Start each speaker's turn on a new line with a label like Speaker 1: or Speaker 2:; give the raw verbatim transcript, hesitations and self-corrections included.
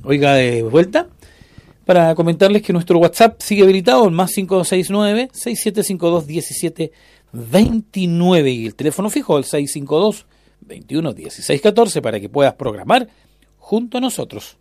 Speaker 1: Oiga, de vuelta, para comentarles que nuestro WhatsApp sigue habilitado, el más cinco seis nueve, seis siete cinco dos, uno siete dos nueve, y el teléfono fijo, el seis cinco dos, veintiuno dieciséis catorce, para que puedas programar junto a nosotros.